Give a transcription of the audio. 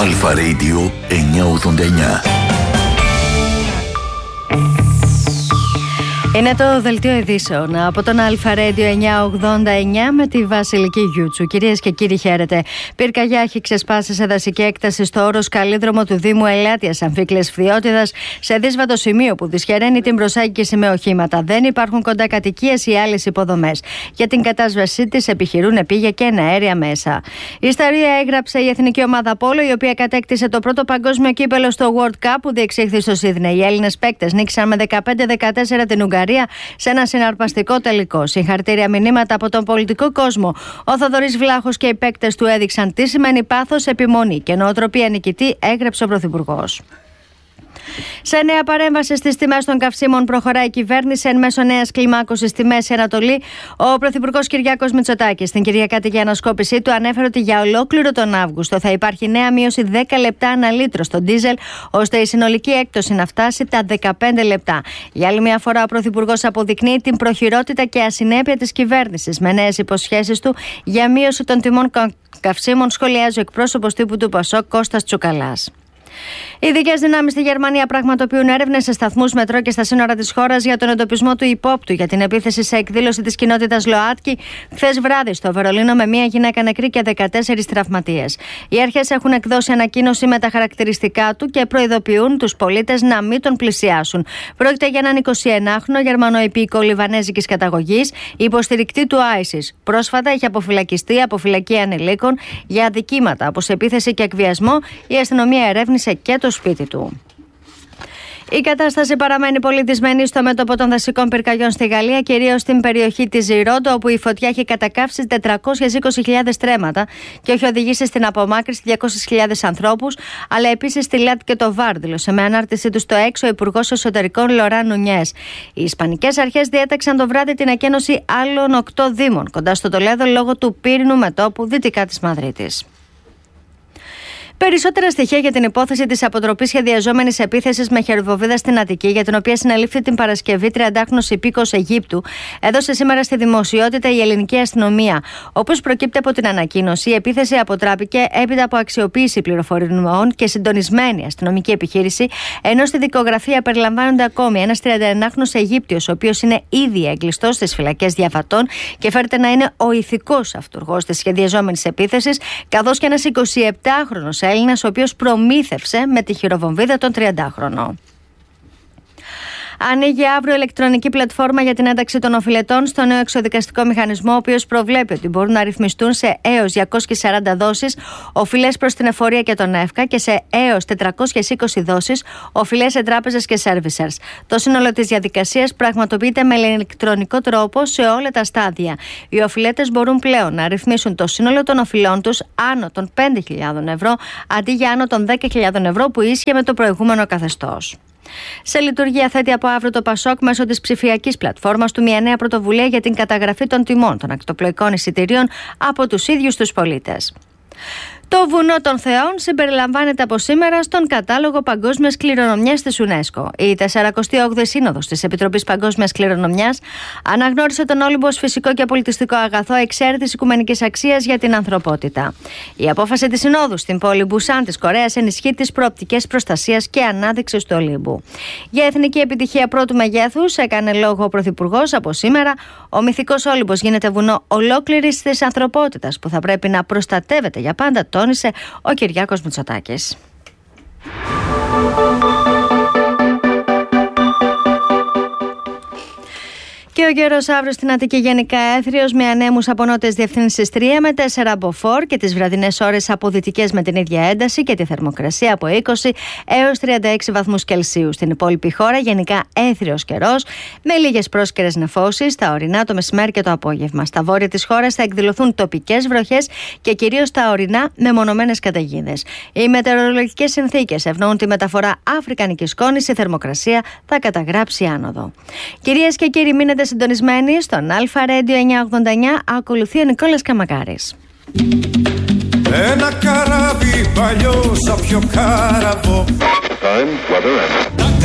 Αλφα Radio 989. Είναι το δελτίο ειδήσεων από τον Αλφα Radio 989 με τη Βασιλική Γιούτσου. Κυρίες και κύριοι, χαίρετε. Πυρκαγιά έχει ξεσπάσει σε δασική έκταση στο όρος Καλλίδρομο του Δήμου Ελάτιας Αμφίκλειας Φθιώτιδας, σε δύσβατο σημείο που δυσχεραίνει την προσάγγιση με οχήματα. Δεν υπάρχουν κοντά κατοικίες ή άλλες υποδομές. Για την κατάσβεσή της επιχειρούν επίγεια και εναέρια μέσα. Η ιστορία έγραψε η εθνική ομάδα Πόλο, η οποία κατέκτησε το πρώτο παγκόσμιο κύπελο στο World Cup που διεξήχθη στο Σίδνεϊ. Οι Έλληνες παίκτες νίκησαν με 15-14 την Ουγγαρία σε ένα συναρπαστικό τελικό. Συγχαρητήρια μηνύματα από τον πολιτικό κόσμο. Ο Θοδωρής Βλάχος και οι παίκτες του έδειξαν τι σημαίνει πάθος, επιμονή και νοοτροπία νικητή, έγραψε ο Πρωθυπουργός. Σε νέα παρέμβαση στις τιμές των καυσίμων προχωράει η κυβέρνηση εν μέσω νέας κλιμάκωσης στη Μέση Ανατολή. Ο Πρωθυπουργός Κυριάκος Μητσοτάκης στην Κυριακάτικη ανασκόπησή του ανέφερε ότι για ολόκληρο τον Αύγουστο θα υπάρχει νέα μείωση 10 λεπτά ανά λίτρο στο ντίζελ, ώστε η συνολική έκπτωση να φτάσει τα 15 λεπτά. Για άλλη μια φορά, ο Πρωθυπουργός αποδεικνύει την προχειρότητα και ασυνέπεια της κυβέρνησης με νέες υποσχέσεις του για μείωση των τιμών καυσίμων, σχολιάζει ο εκπρόσωπος τύπου του ΠΑΣΟΚ Κώστας Τσουκαλάς. Οι ειδικές δυνάμεις στη Γερμανία πραγματοποιούν έρευνες σε σταθμούς μετρό και στα σύνορα της χώρας για τον εντοπισμό του υπόπτου για την επίθεση σε εκδήλωση της κοινότητας ΛΟΑΤΚΙ χθες βράδυ στο Βερολίνο, με μία γυναίκα νεκρή και 14 τραυματίες. Οι αρχές έχουν εκδώσει ανακοίνωση με τα χαρακτηριστικά του και προειδοποιούν τους πολίτες να μην τον πλησιάσουν. Πρόκειται για έναν 21χρονο Γερμανοϊππικό Λιβανέζικης καταγωγής, υποστηρικτή του ISIS. Πρόσφατα είχε αποφυλακιστεί από φυλακή ανηλίκων για αδικήματα όπως επίθεση και εκβιασμό. Η αστυνομία ερεύνησε και το σπίτι του. Η κατάσταση παραμένει πολύ δυσμενή στο μέτωπο των δασικών πυρκαγιών στη Γαλλία, κυρίως στην περιοχή της Ζιρόντο, όπου η φωτιά έχει κατακαύσει 420.000 στρέμματα και έχει οδηγήσει στην απομάκρυνση 200.000 ανθρώπους, αλλά επίσης στη Λάτ και το Βάρ, δήλωσε με ανάρτησή του στο έξω ο Υπουργός Εσωτερικών Λοράν Νουνιές. Οι ισπανικές αρχές διέταξαν το βράδυ την ακένωση άλλων 8 δήμων κοντά στο Τολέδο λόγω του πύρινου μετώπου δυτικά της Μαδρίτης. Περισσότερα στοιχεία για την υπόθεση της αποτροπής σχεδιαζόμενης επίθεσης με χερβοβίδα στην Αττική, για την οποία συνελήφθη την Παρασκευή 30χρονος υπήκοος Αιγύπτου, έδωσε σήμερα στη δημοσιότητα η ελληνική αστυνομία. Όπως προκύπτει από την ανακοίνωση, η επίθεση αποτράπηκε έπειτα από αξιοποίηση πληροφοριών και συντονισμένη αστυνομική επιχείρηση, ενώ στη δικογραφία περιλαμβάνονται ακόμη ένας 31χρονος Αιγύπτιος, ο οποίος είναι ήδη έγκλειστος στις φυλακές Διαφατών και φέρεται να είναι ο ηθικός αυτούργος της σχεδιαζόμενης επίθεσης, καθώς και ένας 27χρονος Έλληνας, ο οποίος προμήθευσε με τη χειροβομβίδα τον 30χρονο. Ανοίγει αύριο ηλεκτρονική πλατφόρμα για την ένταξη των οφειλετών στο νέο εξοδικαστικό μηχανισμό, ο οποίος προβλέπει ότι μπορούν να ρυθμιστούν σε έως 240 δόσεις οφειλές προς την εφορία και τον ΕΦΚΑ και σε έως 420 δόσεις οφειλές σε τράπεζες και servicers. Το σύνολο της διαδικασίας πραγματοποιείται με ηλεκτρονικό τρόπο σε όλα τα στάδια. Οι οφειλέτες μπορούν πλέον να ρυθμίσουν το σύνολο των οφειλών τους άνω των 5.000 ευρώ αντί για άνω των 10.000 ευρώ που ίσχυε με το προηγούμενο καθεστώς. Σε λειτουργία θέτει από αύριο το ΠΑΣΟΚ μέσω της ψηφιακής πλατφόρμας του μια νέα πρωτοβουλία για την καταγραφή των τιμών των ακτοπλοϊκών εισιτηρίων από τους ίδιους τους πολίτες. Το Βουνό των Θεών συμπεριλαμβάνεται από σήμερα στον κατάλογο Παγκόσμιας Κληρονομιάς της UNESCO. Η 48η Σύνοδος της Επιτροπής Παγκόσμιας Κληρονομιάς αναγνώρισε τον Όλυμπο ως φυσικό και πολιτιστικό αγαθό εξαίρετης οικουμενικής αξίας για την ανθρωπότητα. Η απόφαση της Συνόδου στην πόλη Μπουσάν της Κορέας ενισχύει τις προοπτικές προστασίας και ανάδειξης του Ολύμπου. Για εθνική επιτυχία πρώτου μεγέθους έκανε λόγο ο Πρωθυπουργός. Από σήμερα, ο μυθικός Όλυμπος γίνεται βουνό ολόκληρης της ανθρωπότητας που θα πρέπει να προστατεύεται για πάντα, τόνισε ο Κυριάκος Μητσοτάκης. Και ο καιρός αύριο στην Αττική γενικά έθριος, με ανέμους από νότιες διευθύνσεις 3 με 4 από φορ και τις βραδινές ώρες από δυτικές με την ίδια ένταση και τη θερμοκρασία από 20 έως 36 βαθμούς Κελσίου. Στην υπόλοιπη χώρα γενικά έθριος καιρός με λίγες πρόσκαιρες νεφώσεις τα ορεινά το μεσημέρι και το απόγευμα. Στα βόρεια της χώρας θα εκδηλωθούν τοπικές βροχές και κυρίως τα ορεινά με μονομένες καταιγίδες. Οι μετεωρολογικές συνθήκες ευνοούν τη μεταφορά αφρικανικής σκόνης, η θερμοκρασία θα καταγράψει άνοδο. Κυρίες και κύριοι, μείνετε συντονισμένοι στον Αλφα Radio 989. Ακολουθεί ο Νικόλας Καμακάρης. Ένα καράβι παλιό σαν πιο κάραβο.